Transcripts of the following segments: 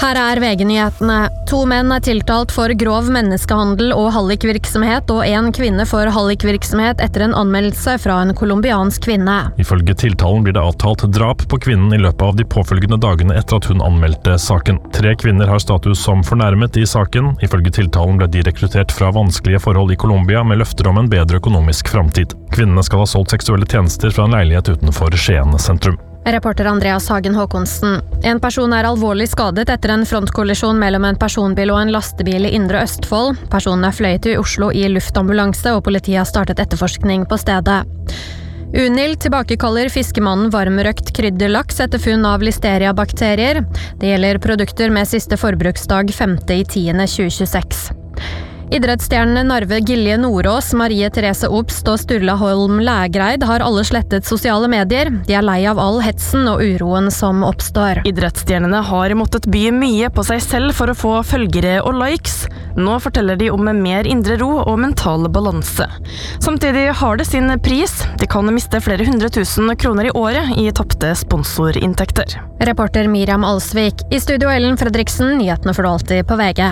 Her VG-nyhetene. 2 menn tiltalt for grov menneskehandel og hallikvirksomhet, og 1 kvinne for hallikvirksomhet etter en anmeldelse fra en kolumbiansk kvinne. Ifølge tiltalen blir det avtalt drap på kvinnen i løpet av de påfølgende dagene etter at hun anmeldte saken. 3 kvinner har status som fornærmet i saken. Ifølge tiltalen ble de rekruttert fra vanskelige forhold i Colombia med løfter om en bedre økonomisk framtid. Kvinnene skal ha solgt seksuelle tjenester fra en leilighet utenfor Skien sentrum. Reporter Andreas Hagen Håkonsen. En person alvorlig skadet etter en frontkollisjon mellom en personbil og en lastebil i Indre Østfold. Personene fløy til Oslo i luftambulanse, og politiet har startet etterforskning på stedet. Unil tilbakekaller fiskemannen varmrøkt krydderlaks etter funn av listeria-bakterier. Det gjelder produkter med siste forbruksdag 5.10.2026. Idrettsstjernene Narve Gilje Nordås, Marie Therese Obst og Sturla Holm Lægreid har alle slettet sosiale medier. De lei av all hetsen og uroen som oppstår. Idrettsstjernene har måttet by mye på seg selv for å få følgere og likes. Nå forteller de om mer indre ro og mental balanse. Samtidig har det sin pris. De kan miste flere 100 000 kroner i året i tappte sponsorinntekter. Reporter Miriam Alsvik. I studio Ellen Fredriksen, nyhetene får du alltid på VG.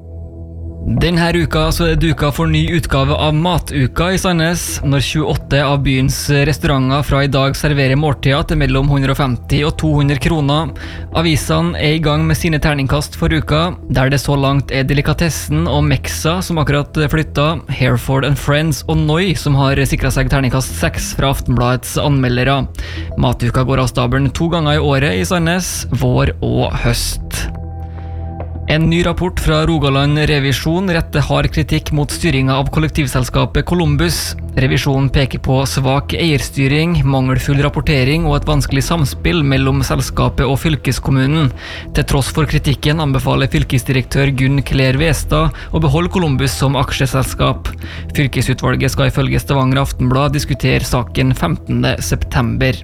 Denne uka så det duka for ny utgave av Matuka i Sandnes, når 28 av byens restauranter fra i dag serverer måltider til mellom 150 og 200 kroner. Avisene i gang med sine terningkast for uka, der det så langt Delikatessen og Mexa som akkurat flytta, Hereford and Friends og Noi som har sikret seg terningkast 6 fra Aftenbladets anmeldere. Matuka går av stabelen 2 ganger i året i Sandnes, vår og høst. En ny rapport fra Rogaland Revisjon retter hard kritikk mot styringen av kollektivselskapet Columbus. Revisjonen peker på svak eierstyring, mangelfull rapportering og et vanskelig samspill mellom selskapet og fylkeskommunen. Til tross for kritikken anbefaler fylkesdirektør Gunn Claire Westad å beholde Columbus som aksjeselskap. Fylkesutvalget skal ifølge Stavanger Aftenblad diskutere saken 15. september.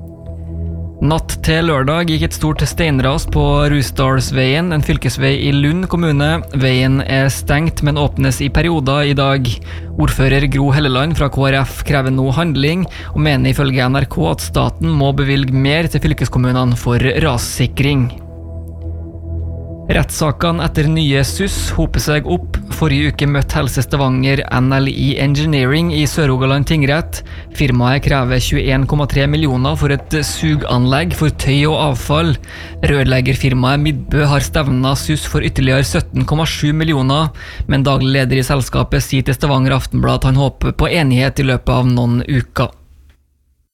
Natt til lørdag gikk et stort steinras på Rusdalsveien, en fylkesvei i Lund kommune. Veien stengt, men åpnes i perioder i dag. Ordfører Gro Helleland fra KrF krever nå handling, og mener ifølge NRK at staten må bevilge mer til fylkeskommunene for rassikring. Rettssakene etter nye SUS hoper seg opp. Forrige uke møtte Helse Stavanger NLI Engineering i Sør-Rogaland tingrett. Firmaet krever 21,3 millioner for et suganlegg for tøy og avfall. Rørleggerfirmaet Midbø har stevnet SUS for ytterligere 17,7 millioner, men daglig leder i selskapet sier til Stavanger Aftenblad at han håper på enighet i løpet av noen uker.